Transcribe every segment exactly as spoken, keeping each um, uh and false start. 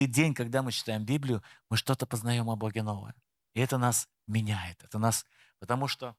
день, когда мы читаем Библию, мы что-то познаем о Боге новое. И это нас меняет. Это нас, потому что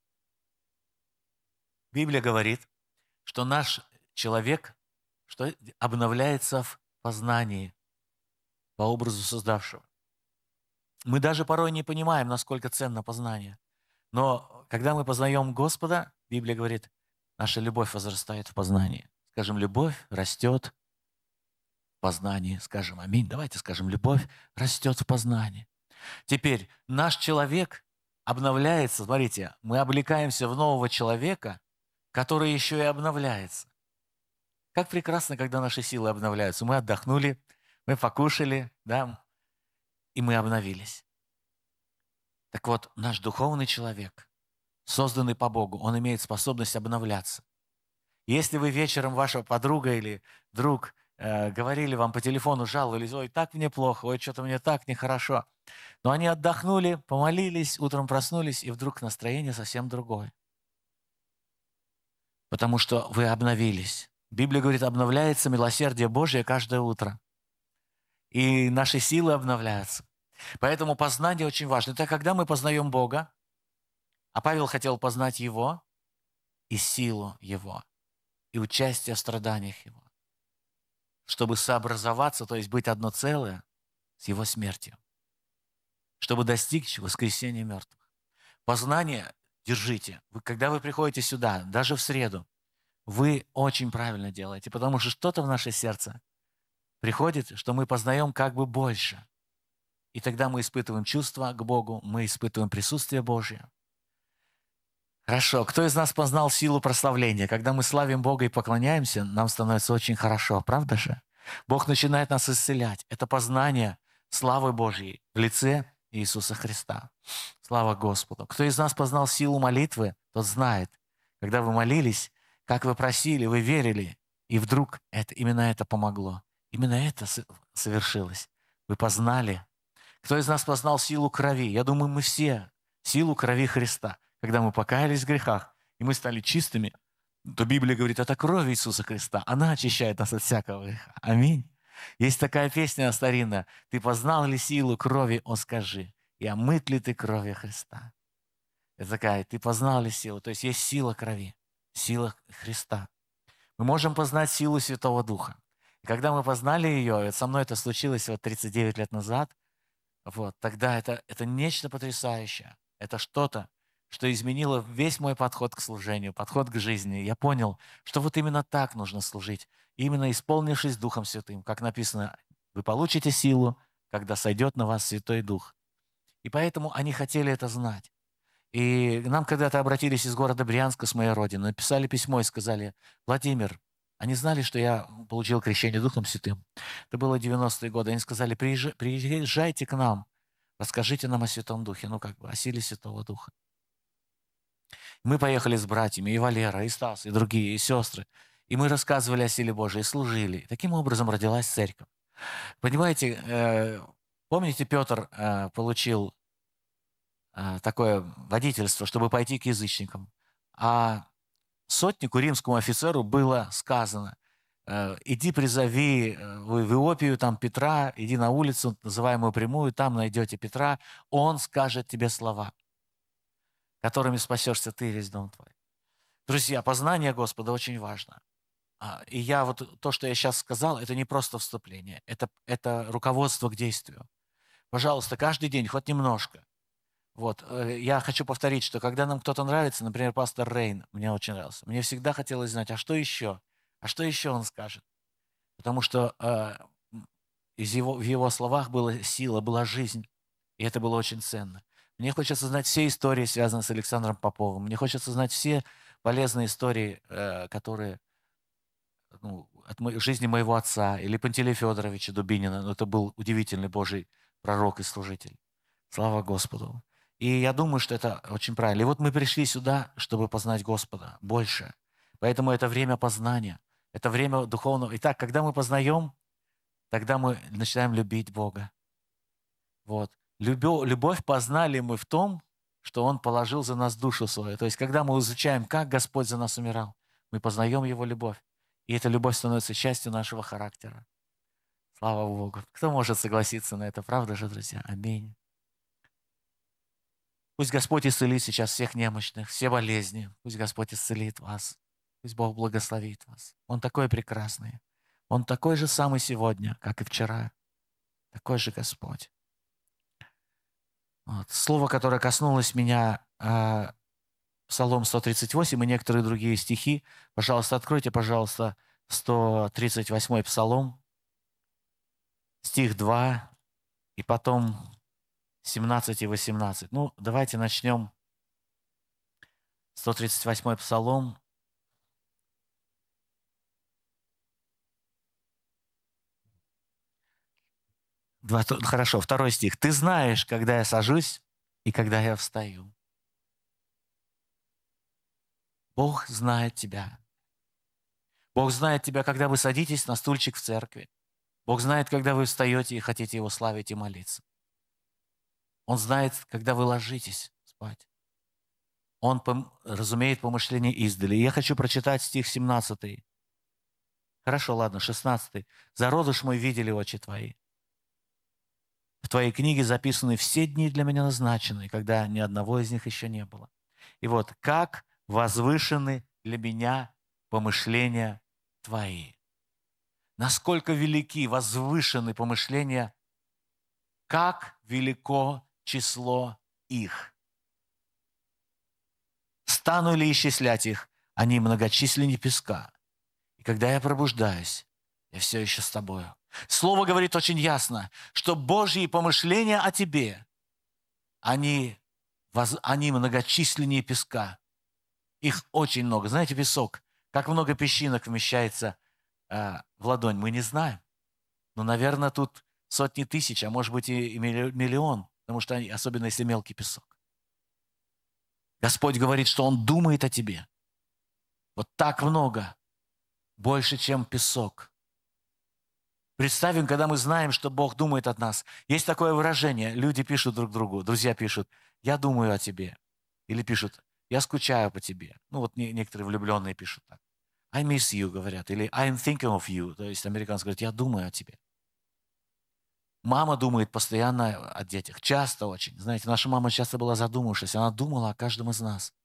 Библия говорит, что наш человек что обновляется в познании по образу создавшего. Мы даже порой не понимаем, насколько ценно познание. Но когда мы познаем Господа, Библия говорит, наша любовь возрастает в познании. Скажем, любовь растет в познании. Скажем, аминь. Давайте скажем, любовь растет в познании. Теперь наш человек обновляется. Смотрите, мы облекаемся в нового человека, который еще и обновляется. Как прекрасно, когда наши силы обновляются. Мы отдохнули, мы покушали, да, и мы обновились. Так вот, наш духовный человек, созданный по Богу, он имеет способность обновляться. Если вы вечером ваша подруга или друг э, говорили вам по телефону, жаловались, ой, так мне плохо, ой, что-то мне так нехорошо. Но они отдохнули, помолились, утром проснулись, и вдруг настроение совсем другое. Потому что вы обновились. Библия говорит, обновляется милосердие Божие каждое утро. И наши силы обновляются. Поэтому познание очень важно. Это когда мы познаем Бога, а Павел хотел познать Его и силу Его, и участие в страданиях Его, чтобы сообразоваться, то есть быть одно целое с Его смертью, чтобы достичь воскресения мертвых. Познание держите. Вы, когда вы приходите сюда, даже в среду, вы очень правильно делаете, потому что что-то в наше сердце приходит, что мы познаем как бы больше. И тогда мы испытываем чувства к Богу, мы испытываем присутствие Божье. Хорошо. Кто из нас познал силу прославления? Когда мы славим Бога и поклоняемся, нам становится очень хорошо, правда же? Бог начинает нас исцелять. Это познание славы Божьей в лице Иисуса Христа. Слава Господу. Кто из нас познал силу молитвы, тот знает, когда вы молились, как вы просили, вы верили, и вдруг это, именно это помогло. Именно это совершилось. Вы познали. Кто из нас познал силу крови? Я думаю, мы все. Силу крови Христа. Когда мы покаялись в грехах, и мы стали чистыми, то Библия говорит, это кровь Иисуса Христа. Она очищает нас от всякого греха. Аминь. Есть такая песня старинная. «Ты познал ли силу крови, о скажи, и омыт ли ты кровью Христа?» Это такая, ты познал ли силу? То есть есть сила крови, сила Христа. Мы можем познать силу Святого Духа. И когда мы познали ее, со мной это случилось вот тридцать девять лет назад, вот, тогда это, это нечто потрясающее. Это что-то, что изменило весь мой подход к служению, подход к жизни. Я понял, что вот именно так нужно служить. Именно исполнившись Духом Святым. Как написано, вы получите силу, когда сойдет на вас Святой Дух. И поэтому они хотели это знать. И нам когда-то обратились из города Брянска, с моей родины, написали письмо и сказали, Владимир, они знали, что я получил крещение Духом Святым. Это было девяностые годы. Они сказали, приезжайте к нам, расскажите нам о Святом Духе, ну как бы о силе Святого Духа. Мы поехали с братьями, и Валера, и Стас, и другие, и сестры. И мы рассказывали о силе Божией, и служили. И таким образом родилась церковь. Понимаете, э, помните, Петр э, получил э, такое водительство, чтобы пойти к язычникам. А сотнику, римскому офицеру, было сказано, э, иди призови э, в Иопию, там Петра, иди на улицу, называемую прямую, там найдете Петра, он скажет тебе слова, которыми спасешься ты и весь дом твой. Друзья, познание Господа очень важно. И я вот то, что я сейчас сказал, это не просто вступление, это, это руководство к действию. Пожалуйста, каждый день, хоть немножко. Вот. Я хочу повторить, что когда нам кто-то нравится, например, пастор Рейн, мне очень нравился, мне всегда хотелось знать, а что еще? А что еще он скажет? Потому что э, из его, в его словах была сила, была жизнь, и это было очень ценно. Мне хочется знать все истории, связанные с Александром Поповым. Мне хочется знать все полезные истории, э, которые ну, от мо- жизни моего отца или Пантелея Федоровича Дубинина. Ну, это был удивительный Божий пророк и служитель. Слава Господу. И я думаю, что это очень правильно. И вот мы пришли сюда, чтобы познать Господа больше. Поэтому это время познания. Это время духовного. Итак, когда мы познаем, тогда мы начинаем любить Бога. Вот. Любо- любовь познали мы в том, что Он положил за нас душу свою. То есть, когда мы изучаем, как Господь за нас умирал, мы познаем Его любовь. И эта любовь становится частью нашего характера. Слава Богу. Кто может согласиться на это? Правда же, друзья? Аминь. Пусть Господь исцелит сейчас всех немощных, все болезни. Пусть Господь исцелит вас. Пусть Бог благословит вас. Он такой прекрасный. Он такой же самый сегодня, как и вчера. Такой же Господь. Вот. Слово, которое коснулось меня, э, Псалом сто тридцать восемь и некоторые другие стихи. Пожалуйста, откройте, пожалуйста, сто тридцать восьмой Псалом, стих два, и потом семнадцать и восемнадцать. Ну, давайте начнем. сто тридцать восьмой Псалом. Два, хорошо, второй стих. «Ты знаешь, когда я сажусь и когда я встаю». Бог знает тебя. Бог знает тебя, когда вы садитесь на стульчик в церкви. Бог знает, когда вы встаете и хотите Его славить и молиться. Он знает, когда вы ложитесь спать. Он пом- разумеет помышления издали. И я хочу прочитать стих семнадцатый. Хорошо, ладно, шестнадцатый. «Зародыш мой видели очи твои. В твоей книге записаны все дни для меня назначенные, когда ни одного из них еще не было. И вот как возвышены для меня помышления твои». Насколько велики, возвышены помышления, как велико число их. Стану ли исчислять их, они многочисленнее песка. И когда я пробуждаюсь, я все еще с тобою. Слово говорит очень ясно, что Божьи помышления о тебе, они, воз, они многочисленнее песка. Их очень много. Знаете, песок, как много песчинок вмещается э, в ладонь, мы не знаем. Но, наверное, тут сотни тысяч, а может быть и миллион, потому что они, особенно если мелкий песок. Господь говорит, что Он думает о тебе. Вот так много, больше, чем песок. Представим, когда мы знаем, что Бог думает о нас. Есть такое выражение, люди пишут друг другу, друзья пишут: «Я думаю о тебе». Или пишут: «Я скучаю по тебе». Ну вот некоторые влюбленные пишут так. «I miss you», говорят. Или «I'm thinking of you». То есть американцы говорят: «Я думаю о тебе». Мама думает постоянно о детях, часто очень. Знаете, наша мама часто была задумавшись, она думала о каждом из нас.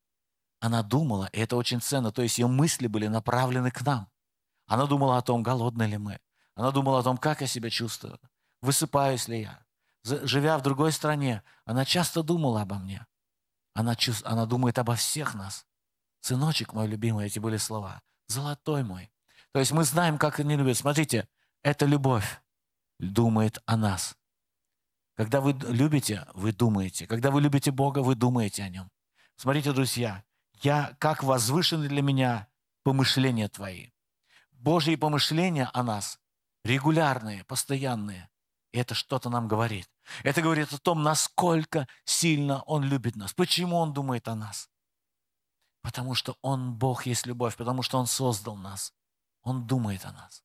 Она думала, и это очень ценно, то есть ее мысли были направлены к нам. Она думала о том, голодны ли мы. Она думала о том, как я себя чувствую, высыпаюсь ли я. Живя в другой стране, она часто думала обо мне. Она, чувств... она думает обо всех нас. «Сыночек мой любимый», эти были слова. «Золотой мой». То есть мы знаем, как они любят. Смотрите, это любовь думает о нас. Когда вы любите, вы думаете. Когда вы любите Бога, вы думаете о Нем. Смотрите, друзья, я, как возвышены для меня помышления твои. Божьи помышления о нас регулярные, постоянные. И это что-то нам говорит. Это говорит о том, насколько сильно Он любит нас. Почему Он думает о нас? Потому что Он, Бог, есть любовь, потому что Он создал нас. Он думает о нас.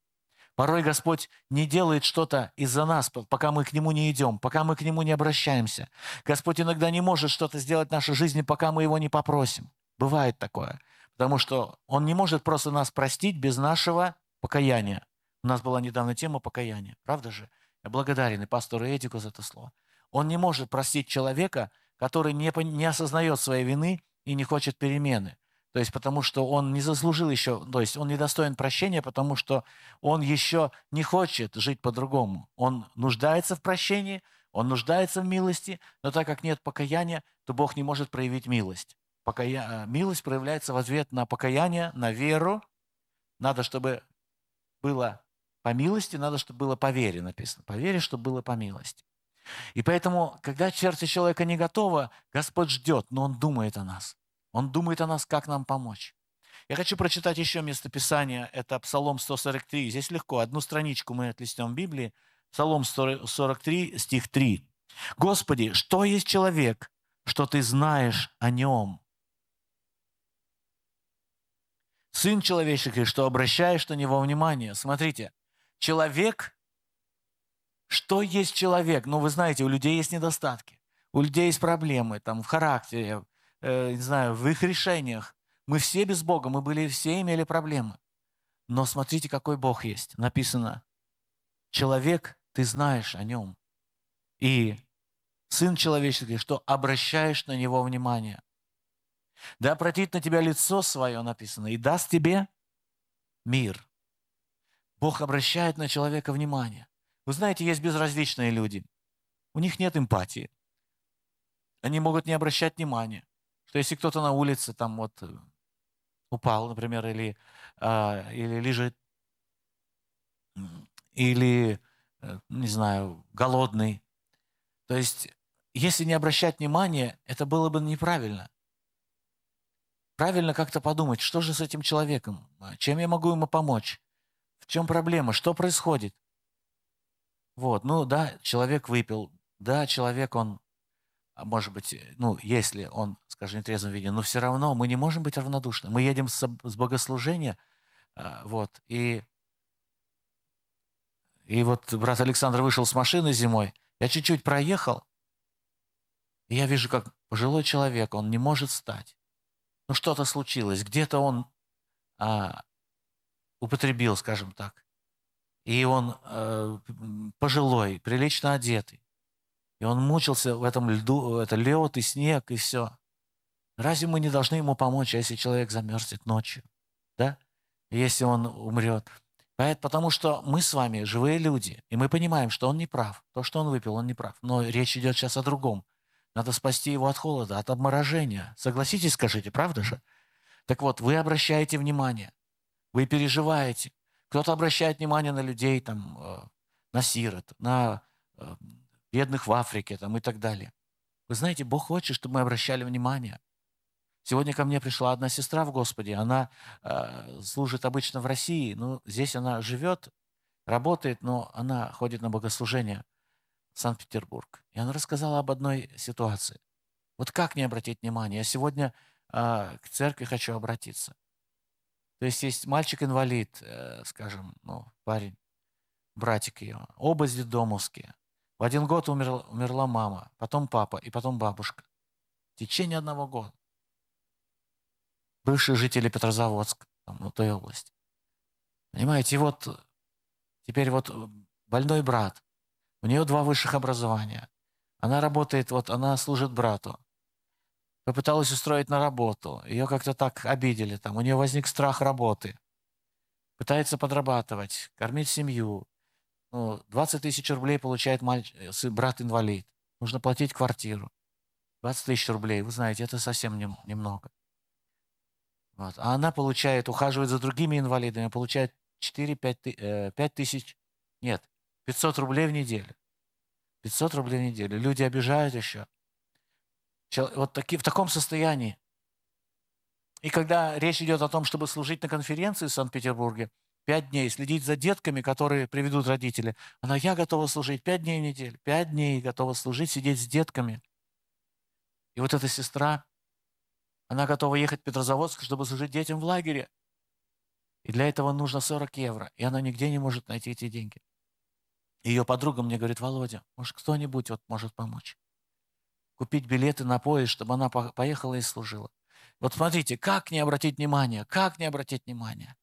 Порой Господь не делает что-то из-за нас, пока мы к Нему не идем, пока мы к Нему не обращаемся. Господь иногда не может что-то сделать в нашей жизни, пока мы Его не попросим. Бывает такое. Потому что Он не может просто нас простить без нашего покаяния. У нас была недавно тема покаяния. Правда же? Я благодарен и пастору Эдику за это слово. Он не может простить человека, который не, не осознает своей вины и не хочет перемены. То есть потому что он не заслужил еще, то есть он недостоин прощения, потому что он еще не хочет жить по-другому. Он нуждается в прощении, он нуждается в милости, но так как нет покаяния, то Бог не может проявить милость. Покая... Милость проявляется в ответ на покаяние, на веру. Надо, чтобы было по милости, надо, чтобы было по вере написано. По вере, чтобы было по милости. И поэтому, когда сердце человека не готово, Господь ждет, но Он думает о нас. Он думает о нас, как нам помочь. Я хочу прочитать еще местописание. Это Псалом сто сорок три. Здесь легко. Одну страничку мы отлистнем в Библии. Псалом сто сорок три, стих три. «Господи, что есть человек, что Ты знаешь о нем? Сын человеческий, что обращаешь на него внимание». Смотрите, человек, что есть человек? Ну, вы знаете, у людей есть недостатки. У людей есть проблемы там, в характере, э, не знаю, в их решениях. Мы все без Бога, мы были, все имели проблемы. Но смотрите, какой Бог есть. Написано: человек, ты знаешь о нем. И Сын человеческий, что обращаешь на него внимание. Да обратит на тебя лицо свое, написано, и даст тебе мир. Бог обращает на человека внимание. Вы знаете, есть безразличные люди. У них нет эмпатии. Они могут не обращать внимания. Что если кто-то на улице там вот э, упал, например, или, а, или лежит, м, или, э, не знаю, голодный. То есть, если не обращать внимания, это было бы неправильно. Правильно как-то подумать, что же с этим человеком, А, чем я могу ему помочь, в чем проблема, что происходит. Вот, ну да, человек выпил, да, человек, он, а может быть, э, ну, если он, скажем, в нетрезвом виде, но все равно мы не можем быть равнодушны. Мы едем с, с богослужения, а, вот, и, и вот брат Александр вышел с машины зимой, я чуть-чуть проехал, и я вижу, как пожилой человек, он не может встать. Ну, что-то случилось, где-то он а, употребил, скажем так. И он э, пожилой, прилично одетый. И он мучился в этом льду, это лед и снег, и все. Разве мы не должны ему помочь, если человек замерзнет ночью? Да? Если он умрет. Потому что мы с вами живые люди, и мы понимаем, что он не прав. То, что он выпил, он не прав. Но речь идет сейчас о другом. Надо спасти его от холода, от обморожения. Согласитесь, скажите, правда же? Так вот, вы обращаете внимание, вы переживаете. Кто-то обращает внимание на людей, там, э, на сирот, на э, бедных в Африке там, и так далее. Вы знаете, Бог хочет, чтобы мы обращали внимание. Сегодня ко мне пришла одна сестра в Господе. Она э, служит обычно в России, но здесь она живет, работает, но она ходит на богослужение в Санкт-Петербург. И она рассказала об одной ситуации. Вот как не обратить внимание? Я сегодня э, к церкви хочу обратиться. То есть есть мальчик-инвалид, э, скажем, ну, парень, братик ее, оба детдомовские. В один год умерла, умерла мама, потом папа и потом бабушка. В течение одного года. Бывшие жители Петрозаводска, там, ну, той области. Понимаете, и вот теперь вот больной брат, у нее два высших образования. Она работает, вот она служит брату. Попыталась устроить на работу. Ее как-то так обидели там. У нее возник страх работы. Пытается подрабатывать, кормить семью. Ну, двадцать тысяч рублей получает мальч... сын- брат-инвалид. Нужно платить квартиру. двадцать тысяч рублей, вы знаете, это совсем нем- немного. Вот. А она получает, ухаживает за другими инвалидами, получает четыре-пять тысяч, нет, пятьсот рублей в неделю. пятьсот рублей в неделю. Люди обижают еще. Чел- Вот таки, в таком состоянии. И когда речь идет о том, чтобы служить на конференции в Санкт-Петербурге, пять дней, следить за детками, которые приведут родители, она, я готова служить пять дней в неделю, пять дней готова служить, сидеть с детками. И вот эта сестра, она готова ехать в Петрозаводск, чтобы служить детям в лагере. И для этого нужно сорок евро. И она нигде не может найти эти деньги. Ее подруга мне говорит, Володя, может, кто-нибудь вот может помочь? Купить билеты на поезд, чтобы она по- поехала и служила. Вот смотрите, как не обратить внимание, как не обратить внимание.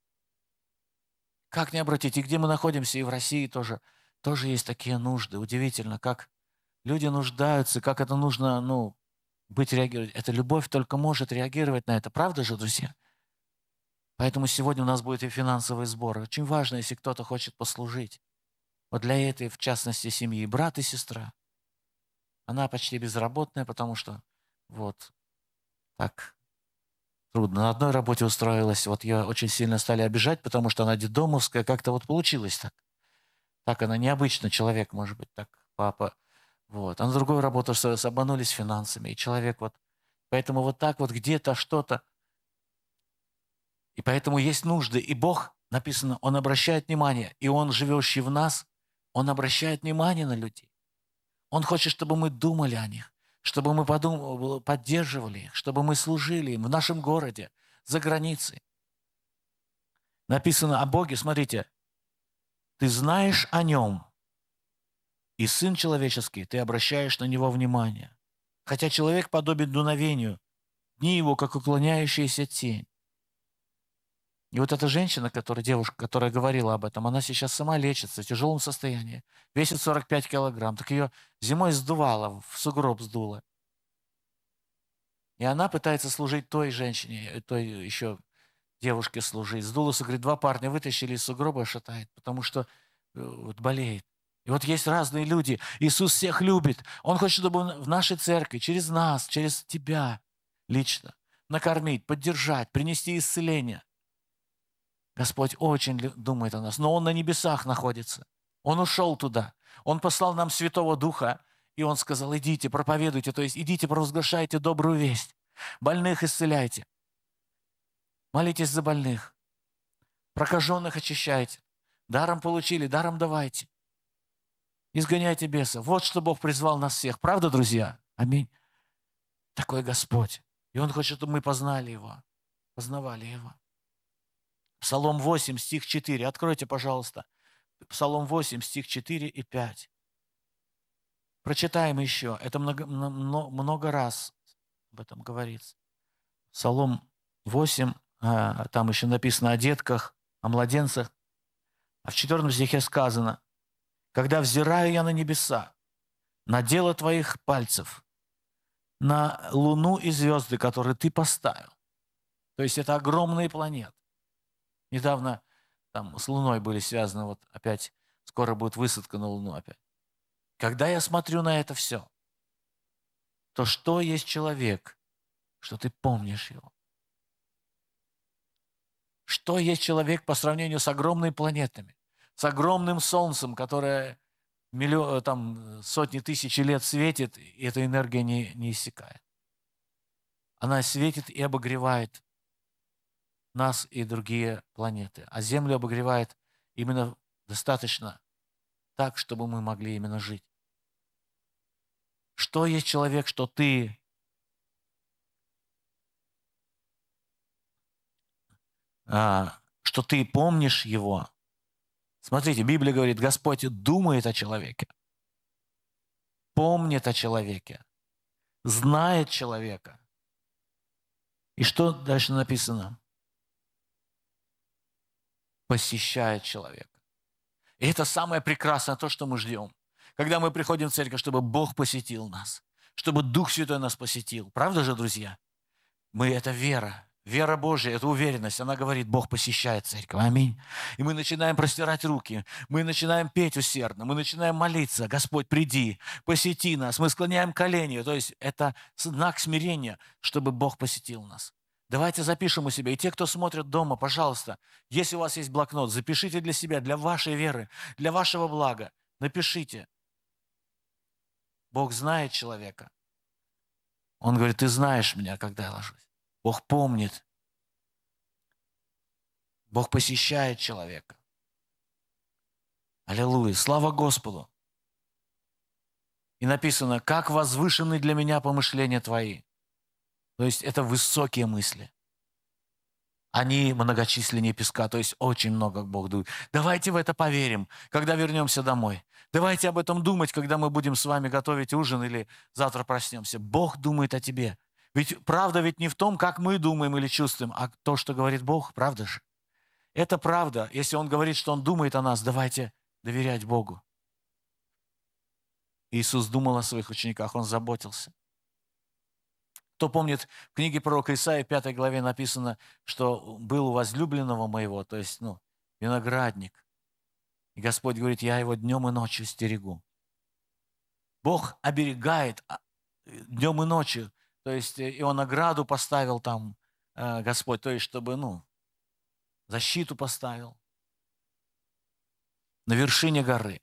Как не обратить? И где мы находимся, и в России тоже, тоже есть такие нужды. Удивительно, как люди нуждаются, как это нужно, ну, быть реагировать. Эта любовь только может реагировать на это. Правда же, друзья? Поэтому сегодня у нас будет и финансовый сбор. Очень важно, если кто-то хочет послужить. Вот для этой, в частности, семьи, брат и сестра. Она почти безработная, потому что вот так трудно. На одной работе устроилась, вот ее очень сильно стали обижать, потому что она детдомовская, как-то вот получилось так. Так она необычно, человек, может быть, так, папа. Вот. А на другую работу устроилась, обманулись финансами, и человек вот... Поэтому вот так вот где-то что-то... И поэтому есть нужды. И Бог, написано, Он обращает внимание, и Он, живущий в нас, Он обращает внимание на людей. Он хочет, чтобы мы думали о них, чтобы мы подум... поддерживали их, чтобы мы служили им в нашем городе, за границей. Написано о Боге, смотрите, ты знаешь о Нем, и Сын Человеческий, ты обращаешь на Него внимание. Хотя человек подобен дуновению, дни его, как уклоняющаяся тень. И вот эта женщина, которая, девушка, которая говорила об этом, она сейчас сама лечится в тяжелом состоянии, весит сорок пять килограмм, так ее зимой сдувало, в сугроб сдуло. И она пытается служить той женщине, той еще девушке служить. Сдулась, говорит, два парня вытащили из сугроба и шатает, потому что э, вот болеет. И вот есть разные люди. Иисус всех любит. Он хочет, чтобы в нашей церкви, через нас, через тебя лично, накормить, поддержать, принести исцеление. Господь очень думает о нас, но Он на небесах находится. Он ушел туда. Он послал нам Святого Духа, и Он сказал, идите, проповедуйте, то есть идите, провозглашайте добрую весть. Больных исцеляйте. Молитесь за больных. Прокаженных очищайте. Даром получили, даром давайте. Изгоняйте бесов. Вот что Бог призвал нас всех. Правда, друзья? Аминь. Такой Господь. И Он хочет, чтобы мы познали Его, познавали Его. Псалом восемь, стих четыре. Откройте, пожалуйста. Псалом восемь, стих четыре и пять. Прочитаем еще. Это много, много раз об этом говорится. Псалом восемь, там еще написано о детках, о младенцах. А в четвёртом стихе сказано, «Когда взираю я на небеса, на дело твоих пальцев, на луну и звезды, которые ты поставил». То есть это огромные планеты. Недавно там с Луной были связаны, вот опять скоро будет высадка на Луну опять. Когда я смотрю на это все, то что есть человек, что ты помнишь его? Что есть человек по сравнению с огромными планетами, с огромным Солнцем, которое миллион, там, сотни тысяч лет светит, и эта энергия не, не иссякает. Она светит и обогревает нас и другие планеты. А Землю обогревает именно достаточно так, чтобы мы могли именно жить. Что есть человек, что ты а, что ты помнишь его? Смотрите, Библия говорит, Господь думает о человеке, помнит о человеке, знает человека. И что дальше написано? Посещает человека. И это самое прекрасное, то, что мы ждем. Когда мы приходим в церковь, чтобы Бог посетил нас, чтобы Дух Святой нас посетил. Правда же, друзья? Мы – это вера. Вера Божья – это уверенность. Она говорит, Бог посещает церковь. Аминь. И мы начинаем простирать руки. Мы начинаем петь усердно. Мы начинаем молиться. Господь, приди, посети нас. Мы склоняем колени. То есть это знак смирения, чтобы Бог посетил нас. Давайте запишем у себя. И те, кто смотрит дома, пожалуйста, если у вас есть блокнот, запишите для себя, для вашей веры, для вашего блага. Напишите. Бог знает человека. Он говорит, ты знаешь меня, когда я ложусь. Бог помнит. Бог посещает человека. Аллилуйя. Слава Господу. И написано, как возвышены для меня помышления твои. То есть это высокие мысли. Они многочисленнее песка, то есть очень много Бог дует. Давайте в это поверим, когда вернемся домой. Давайте об этом думать, когда мы будем с вами готовить ужин или завтра проснемся. Бог думает о тебе. Ведь правда ведь не в том, как мы думаем или чувствуем, а то, что говорит Бог, правда же? Это правда. Если Он говорит, что Он думает о нас, давайте доверять Богу. Иисус думал о своих учениках, Он заботился. Кто помнит, в книге пророка Исаии, пятой главе написано, что был у возлюбленного моего, то есть, ну, виноградник. И Господь говорит, я его днем и ночью стерегу. Бог оберегает днем и ночью. То есть, и Он ограду поставил там, Господь, то есть, чтобы, ну, защиту поставил на вершине горы.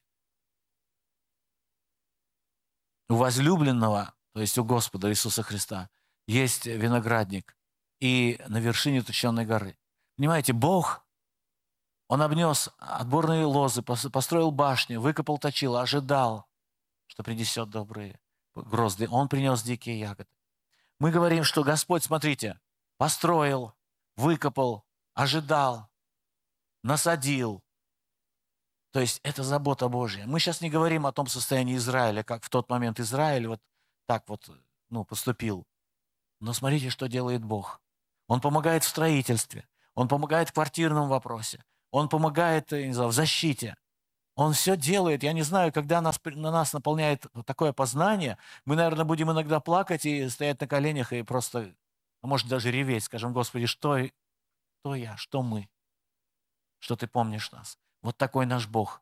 У возлюбленного, то есть у Господа Иисуса Христа, есть виноградник и на вершине тученной горы. Понимаете, Бог, Он обнес отборные лозы, построил башню, выкопал точило, ожидал, что принесет добрые грозды. Он принес дикие ягоды. Мы говорим, что Господь, смотрите, построил, выкопал, ожидал, насадил. То есть это забота Божья. Мы сейчас не говорим о том состоянии Израиля, как в тот момент Израиль вот так вот, ну, поступил. Но смотрите, что делает Бог. Он помогает в строительстве. Он помогает в квартирном вопросе. Он помогает, я не знаю, в защите. Он все делает. Я не знаю, когда нас, на нас наполняет такое познание, мы, наверное, будем иногда плакать и стоять на коленях и просто, а может, даже реветь. Скажем: Господи, что, что я, что мы, что Ты помнишь нас. Вот такой наш Бог.